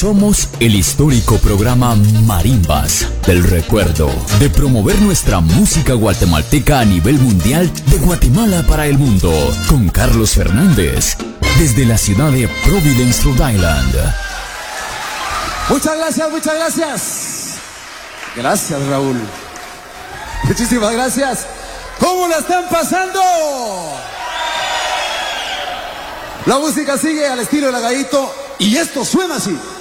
Somos el histórico programa Marimbas del Recuerdo, de promover nuestra música guatemalteca a nivel mundial, de Guatemala para el mundo, con Carlos Fernández, desde la ciudad de Providence, Rhode Island. Muchas gracias, muchas gracias. Gracias, Raúl. Muchísimas gracias. ¿Cómo la están pasando? La música sigue al estilo de la Gallito y esto suena así.